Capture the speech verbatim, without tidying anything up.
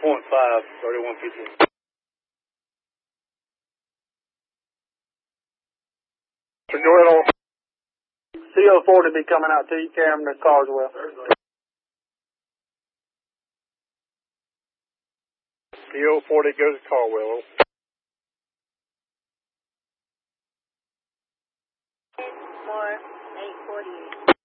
point five, thirty-one fifty. So go ahead on. C O forty be coming out to you, carrying the Carswell. C O forty goes to Caldwell. More, eight forty-eight.